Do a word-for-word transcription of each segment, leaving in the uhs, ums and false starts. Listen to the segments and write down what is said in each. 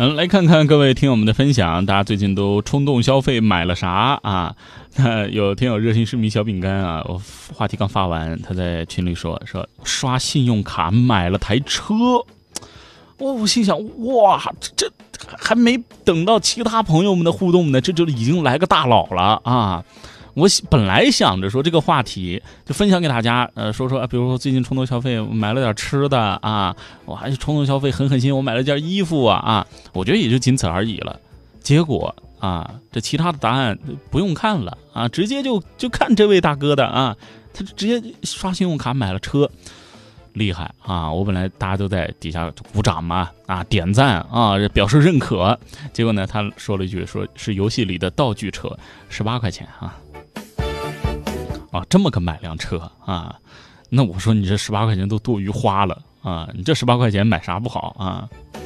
嗯，来看看各位听友们的分享，大家最近都冲动消费买了啥啊？那有听友热心市民小饼干啊，我话题刚发完，他在群里说说刷信用卡买了台车。我我心想，哇，这这还没等到其他朋友们的互动呢，这就已经来个大佬了啊！我本来想着说这个话题就分享给大家，呃，说说，比如说最近冲动消费，我买了点吃的啊，我还是冲动消费狠狠心，我买了件衣服啊啊，我觉得也就仅此而已了。结果啊，这其他的答案不用看了啊，直接就就看这位大哥的啊，他直接刷信用卡买了车。厉害啊！我本来大家都在底下鼓掌嘛，啊，点赞啊，表示认可。结果呢，他说了一句，说是游戏里的道具车，十八块钱啊，啊，这么个买辆车啊？那我说你这十八块钱都多余花了啊！你这十八块钱买啥不好啊？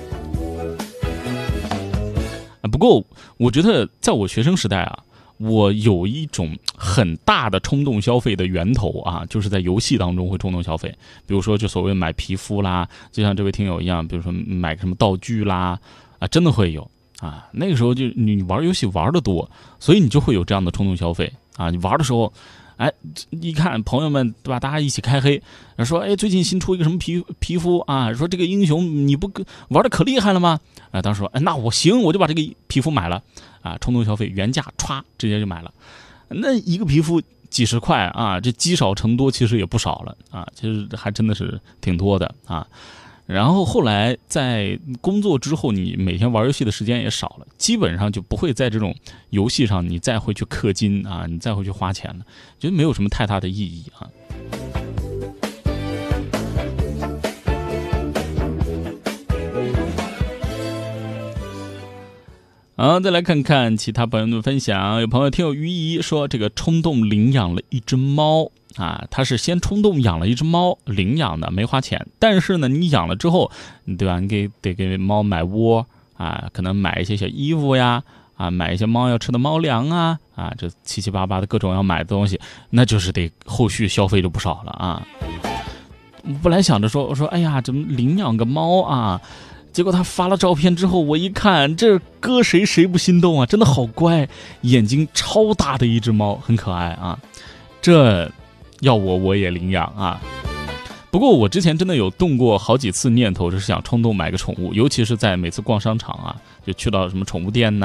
啊，不过我觉得在我学生时代啊。我有一种很大的冲动消费的源头啊，就是在游戏当中会冲动消费，比如说就所谓买皮肤啦，就像这位听友一样，比如说买什么道具啦，啊，真的会有啊。那个时候就你玩游戏玩的多，所以你就会有这样的冲动消费啊。你玩的时候，哎，一看朋友们对吧，大家一起开黑，说哎最近新出一个什么皮皮肤啊，说这个英雄你不玩的可厉害了吗？啊，当时说哎那我行，我就把这个皮肤买了。啊，冲动消费，原价歘直接就买了，那一个皮肤几十块啊，这积少成多，其实也不少了啊，其实还真的是挺多的啊。然后后来在工作之后，你每天玩游戏的时间也少了，基本上就不会在这种游戏上你再会去氪金啊，你再会去花钱了，觉得没有什么太大的意义啊。好，再来看看其他朋友的分享。有朋友听友于怡说，这个冲动领养了一只猫啊，他是先冲动养了一只猫，领养的，没花钱。但是呢，你养了之后，对吧？你给得给猫买窝啊，可能买一些小衣服呀，啊，买一些猫要吃的猫粮啊，啊，这七七八八的各种要买的东西，那就是得后续消费就不少了啊。我本来想着说，我说，哎呀，怎么领养个猫啊？结果他发了照片之后，我一看，这搁谁谁不心动啊？真的好乖，眼睛超大的一只猫，很可爱啊。这要我我也领养啊。不过我之前真的有动过好几次念头，就是想冲动买个宠物，尤其是在每次逛商场啊，就去到什么宠物店呐、